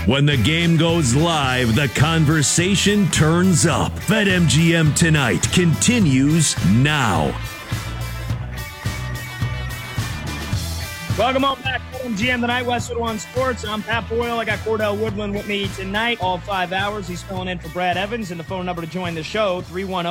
When the game goes live, the conversation turns up. BetMGM Tonight continues now. Welcome on back to BetMGM Tonight, Westwood One Sports. I'm Pat Boyle. I got Cordell Woodland with me tonight, all 5 hours. He's filling in for Brad Evans, and the phone number to join the show,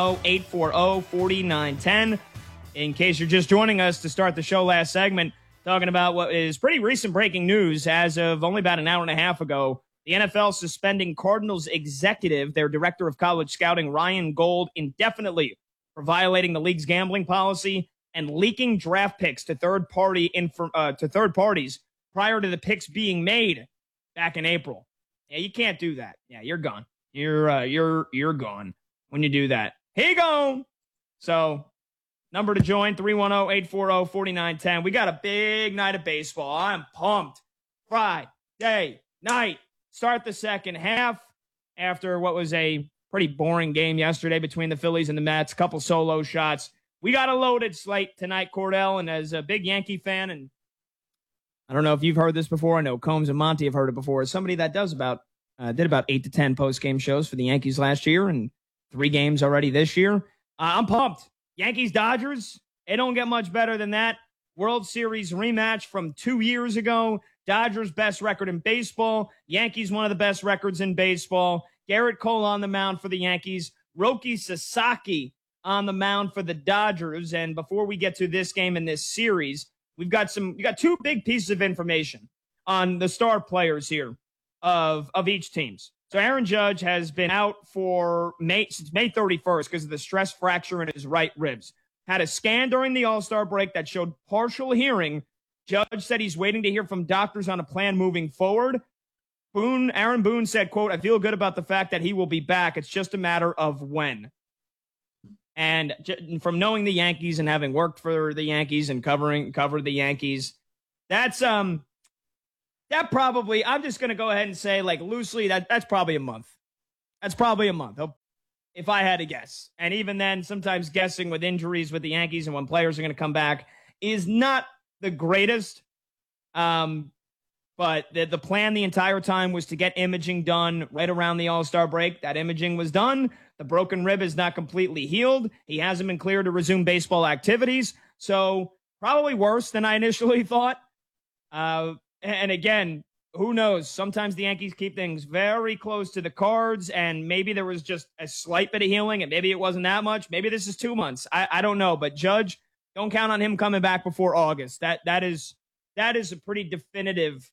310-840-4910. In case you're just joining us to start the show last segment, talking about what is pretty recent breaking news as of only about an hour and a half ago. The NFL suspending Cardinals executive, their director of college scouting, Ryan Gold, indefinitely for violating the league's gambling policy and leaking draft picks to third parties prior to the picks being made back in April. Yeah, you can't do that. Yeah, you're gone. You're gone when you do that. He gone. So, number to join, 310-840-4910. We got a big night of baseball. I'm pumped. Friday night. Start the second half after what was a pretty boring game yesterday between the Phillies and the Mets. Couple solo shots. We got a loaded slate tonight, Cordell, and as a big Yankee fan, and I don't know if you've heard this before. I know Combs and Monty have heard it before. As somebody that did about 8 to 10 post-game shows for the Yankees last year and 3 games already this year, I'm pumped. Yankees-Dodgers, it don't get much better than that. World Series rematch from 2 years ago. Dodgers' best record in baseball. Yankees, one of the best records in baseball. Garrett Cole on the mound for the Yankees. Roki Sasaki on the mound for the Dodgers. And before we get to this game in this series, we got 2 big pieces of information on the star players here of each teams. So Aaron Judge has been out since May 31st because of the stress fracture in his right ribs. Had a scan during the All-Star break that showed partial hearing. Judge said he's waiting to hear from doctors on a plan moving forward. Aaron Boone said, quote, "I feel good about the fact that he will be back. It's just a matter of when." And from knowing the Yankees and having worked for the Yankees and covered the Yankees, that probably, I'm just going to go ahead and say, like, loosely, that's probably a month. That's probably a month, if I had to guess. And even then, sometimes guessing with injuries with the Yankees and when players are going to come back is not the greatest. But the plan the entire time was to get imaging done right around the All-Star break. That imaging was done. The broken rib is not completely healed. He hasn't been cleared to resume baseball activities. So probably worse than I initially thought. And again, who knows? Sometimes the Yankees keep things very close to the cards, and maybe there was just a slight bit of healing, and maybe it wasn't that much. Maybe this is 2 months. I don't know. But Judge, don't count on him coming back before August. That is a pretty definitive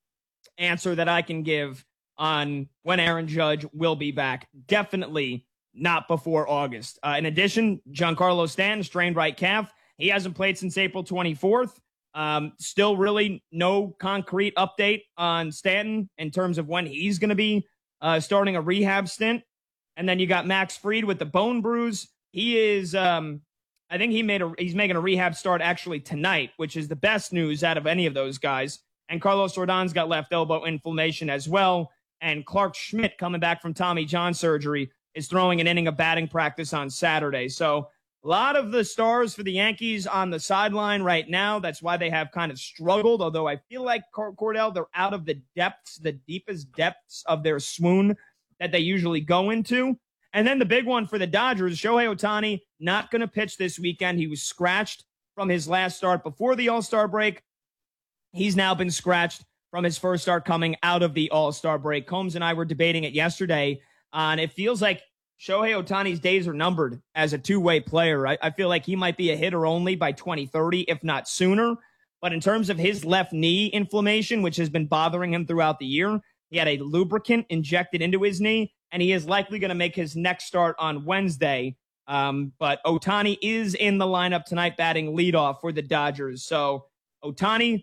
answer that I can give on when Aaron Judge will be back. Definitely not before August. In addition, Giancarlo Stanton, strained right calf. He hasn't played since April 24th. Still really no concrete update on Stanton in terms of when he's going to be starting a rehab stint. And then you got Max Fried with the bone bruise. He is, I think he's making a rehab start actually tonight, which is the best news out of any of those guys. And Carlos Rodon's got left elbow inflammation as well. And Clark Schmidt, coming back from Tommy John surgery, is throwing an inning of batting practice on Saturday. So a lot of the stars for the Yankees on the sideline right now. That's why they have kind of struggled, although I feel like, Cordell, they're out of the deepest depths of their swoon that they usually go into. And then the big one for the Dodgers, Shohei Ohtani, not going to pitch this weekend. He was scratched from his last start before the All-Star break. He's now been scratched from his first start coming out of the All-Star break. Combs and I were debating it yesterday, and it feels like Shohei Ohtani's days are numbered as a two-way player. I feel like he might be a hitter only by 2030, if not sooner. But in terms of his left knee inflammation, which has been bothering him throughout the year, he had a lubricant injected into his knee, and he is likely going to make his next start on Wednesday. But Ohtani is in the lineup tonight batting leadoff for the Dodgers. So Ohtani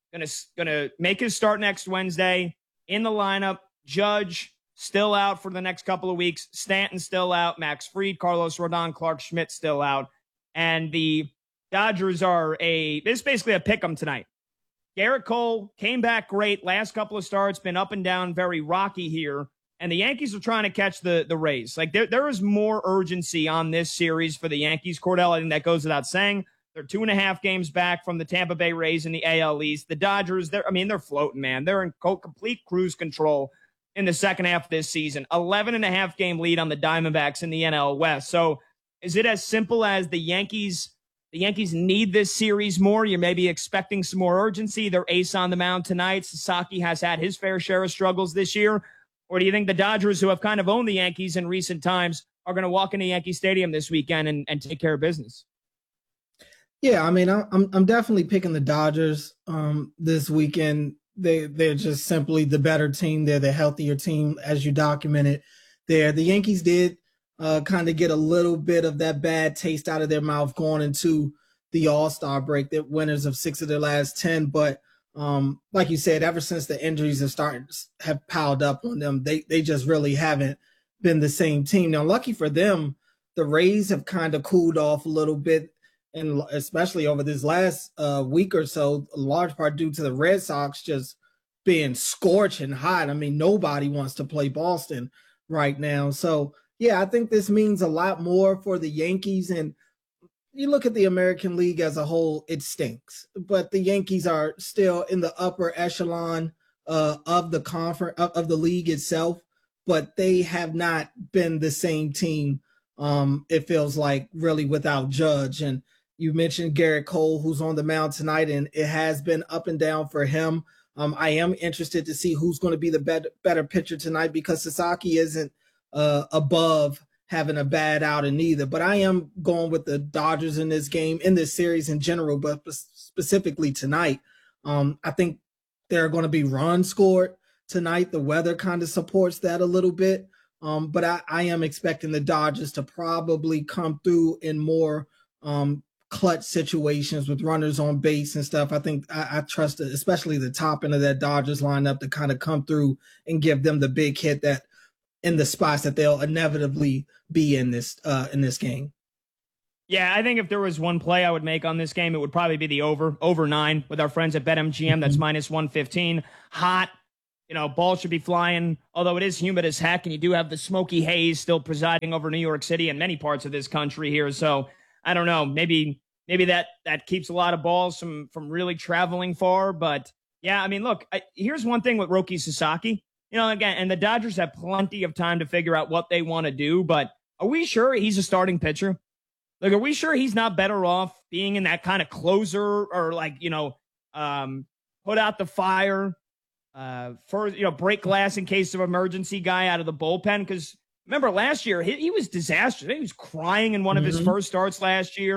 gonna make his start next Wednesday in the lineup. Judge still out for the next couple of weeks. Stanton still out. Max Fried, Carlos Rodon, Clark Schmidt still out. And the Dodgers it's basically a pick 'em tonight. Garrett Cole came back great. Last couple of starts, been up and down, very rocky here. And the Yankees are trying to catch the Rays. Like there is more urgency on this series for the Yankees. Cordell, I think that goes without saying. They're 2.5 games back from the Tampa Bay Rays in the AL East. The Dodgers, they're floating, man. They're in complete cruise control in the second half of this season. 11.5 game lead on the Diamondbacks in the NL West. So is it as simple as the Yankees need this series more? You're maybe expecting some more urgency. Their ace on the mound tonight. Sasaki has had his fair share of struggles this year. Or do you think the Dodgers, who have kind of owned the Yankees in recent times, are going to walk into Yankee Stadium this weekend and take care of business? Yeah, I mean, I'm definitely picking the Dodgers this weekend. They're just simply the better team. They're the healthier team, as you documented there. The Yankees did kind of get a little bit of that bad taste out of their mouth going into the All-Star break. They're winners of 6 of their last 10, but like you said, ever since the injuries have piled up on them, they just really haven't been the same team. Now, lucky for them, the Rays have kind of cooled off a little bit, and especially over this last week or so, a large part due to the Red Sox just being scorching hot. I mean, nobody wants to play Boston right now. So, yeah, I think this means a lot more for the Yankees. And you look at the American League as a whole, it stinks. But the Yankees are still in the upper echelon of the conference, of the league itself. But they have not been the same team, it feels like, really, without Judge. And you mentioned Garrett Cole, who's on the mound tonight, and it has been up and down for him. I am interested to see who's going to be the better pitcher tonight, because Sasaki isn't above having a bad outing either. But I am going with the Dodgers in this game, in this series in general, but specifically tonight. I think there are going to be runs scored tonight. The weather kind of supports that a little bit. But I am expecting the Dodgers to probably come through in more clutch situations with runners on base and stuff. I think I trust it, especially the top end of that Dodgers lineup, to kind of come through and give them the big hit that in the spots that they'll inevitably be in this game. Yeah, I think if there was one play I would make on this game, it would probably be the over 9 with our friends at BetMGM. That's minus 115. Hot. Ball should be flying, although it is humid as heck, and you do have the smoky haze still presiding over New York City and many parts of this country here. So I don't know, maybe that keeps a lot of balls from really traveling far. But yeah, I mean, look, here's one thing with Roki Sasaki, again, and the Dodgers have plenty of time to figure out what they want to do, but are we sure he's a starting pitcher? Like, are we sure he's not better off being in that kind of closer or put out the fire, break glass in case of emergency guy out of the bullpen? Because remember last year, he was disastrous. He was crying in one of his first starts last year.